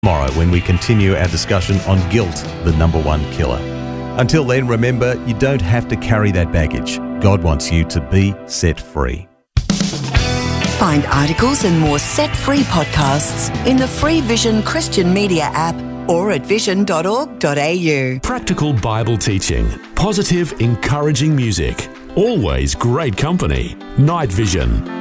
Tomorrow when we continue our discussion on guilt, the number one killer. Until then, remember, you don't have to carry that baggage. God wants you to be set free. Find articles and more Set Free podcasts in the free Vision Christian Media app or at vision.org.au. Practical Bible teaching, positive, encouraging music, always great company. Night Vision.